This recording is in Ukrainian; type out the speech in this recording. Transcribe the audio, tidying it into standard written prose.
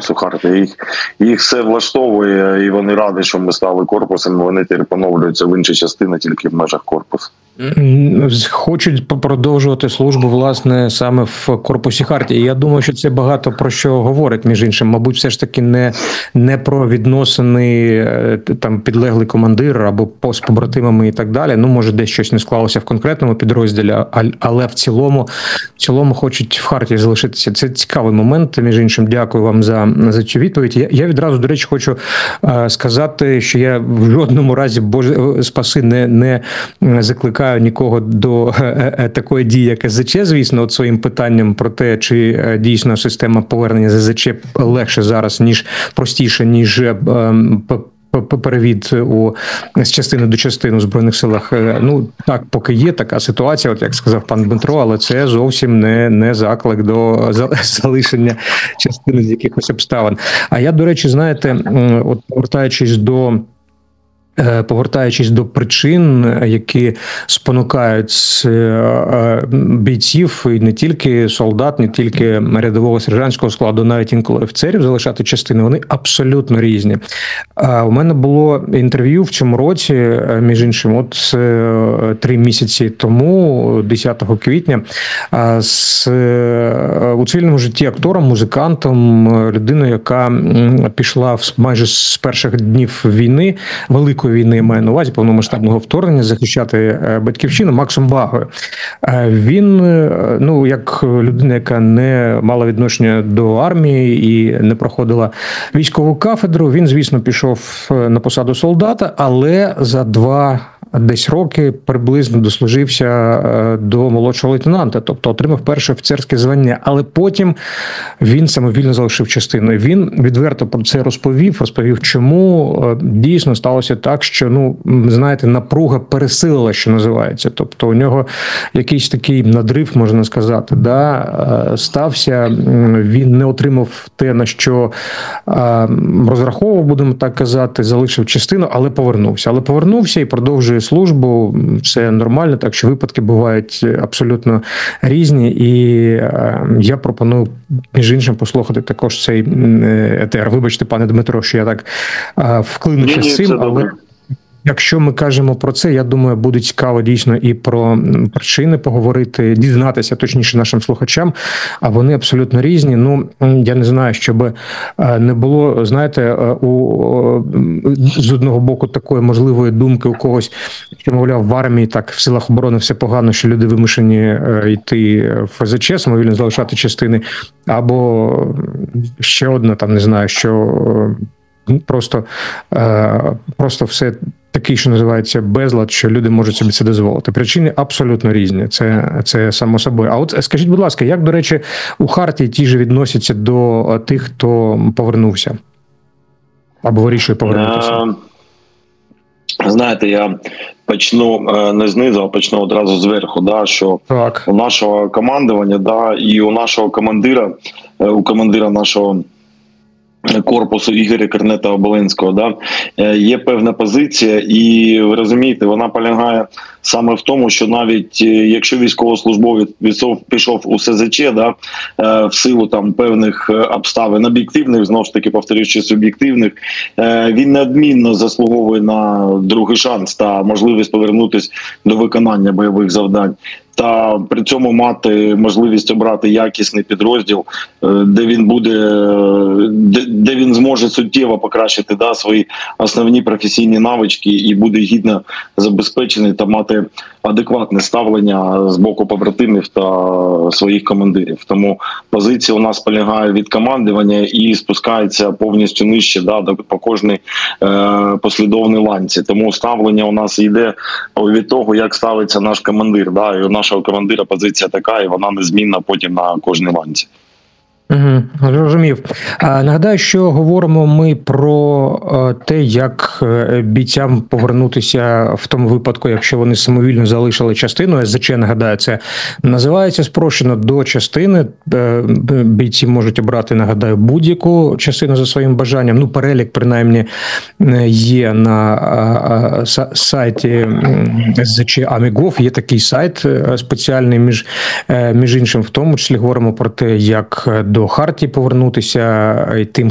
корпусу Хартії. Їх все влаштовує, і вони раді, що ми стали корпусом. Вони тепер поновлюються в інші частини, тільки в межах корпусу. Хочуть продовжувати службу, власне, саме в корпусі Хартії. Я думаю, що це багато про що говорить, між іншим. Мабуть, все ж таки не про відносини там підлеглий командир або з побратимами і так далі. Ну, може, десь щось не склалося в конкретному підрозділі, але в цілому хочуть в Хартії залишитися. Це цікавий момент, між іншим. Дякую вам за цю відповідь. Я відразу, до речі, хочу сказати, що я в жодному разі, Боже спаси, не закликаю нікого до такої дії, як СЗЧ, звісно, от своїм питанням про те, чи дійсно система повернення СЗЧ легше зараз, простіше, ніж перевід з частини до частини у Збройних силах. Ну, так, поки є така ситуація, от як сказав пан Дмитро, але це зовсім не заклик до залишення частини з якихось обставин. А я, до речі, знаєте, от повертаючись до причин, які спонукають бійців, і не тільки солдат, не тільки рядового сержантського складу, навіть інколи офіцерів залишати частини, вони абсолютно різні. У мене було інтерв'ю в цьому році, між іншим, от 3 місяці тому, 10 квітня, у цивільному житті актором, музикантом, людиною, яка пішла майже з перших днів війни, великої війни, я маю на увазі, повномасштабного вторгнення, захищати батьківщину, Максом Багою. Він, ну, як людина, яка не мала відношення до армії і не проходила військову кафедру, він, звісно, пішов на посаду солдата, але за 2 десь роки приблизно дослужився до молодшого лейтенанта, тобто отримав перше офіцерське звання, але потім він самовільно залишив частину. Він відверто про це розповів, чому дійсно сталося так, що, ну, знаєте, напруга пересилила, що називається. Тобто у нього якийсь такий надрив, можна сказати, стався, він не отримав те, на що розраховував, будемо так казати, залишив частину, але повернувся і продовжує службу, все нормально, так що випадки бувають абсолютно різні, і я пропоную, між іншим, послухати також цей етер. Вибачте, пане Дмитро, що я так вклинився з цим, але якщо ми кажемо про це, я думаю, буде цікаво дійсно і про причини поговорити, дізнатися, точніше, нашим слухачам, а вони абсолютно різні. Ну, я не знаю, щоб не було, знаєте, з одного боку такої можливої думки у когось, що, мовляв, в армії так, в силах оборони все погано, що люди вимушені йти в ФЗЧ, самовільно залишати частини, або ще одна, там, не знаю, що просто все такий, що називається, безлад, що люди можуть собі це дозволити. Причини абсолютно різні, це само собою. А от скажіть, будь ласка, як, до речі, у Хартії ті ж відносяться до тих, хто повернувся? Або вирішує повернутися? Знаєте, я почну не знизу, а почну одразу зверху, що так. У нашого командування, і у нашого командира, у командира нашого корпусу Ігоря Кернета-Оболенського, є певна позиція, і ви розумієте, вона полягає саме в тому, що навіть якщо військовослужбовець пішов у СЗЧ, в силу там певних обставин об'єктивних, знову ж таки, повторюючи, суб'єктивних, він неодмінно заслуговує на другий шанс та можливість повернутися до виконання бойових завдань. Та при цьому мати можливість обрати якісний підрозділ, де він зможе суттєво покращити свої основні професійні навички і буде гідно забезпечений та мати адекватне ставлення з боку побратимів та своїх командирів. Тому позиція у нас полягає від командування і спускається повністю нижче по кожній послідовній ланці. Тому ставлення у нас йде від того, як ставиться наш командир. І у нашого командира позиція така, і вона незмінна потім на кожній ланці. Зрозумів. Нагадаю, що говоримо ми про те, як бійцям повернутися в тому випадку, якщо вони самовільно залишили частину. СЗЧ, нагадаю, це називається спрощено до частини. Бійці можуть обрати, нагадаю, будь-яку частину за своїм бажанням. Ну, перелік, принаймні, є на сайті СЗЧ Амігов. Є такий сайт спеціальний, між іншим, в тому числі говоримо про те, як до Хартії повернутися, і тим,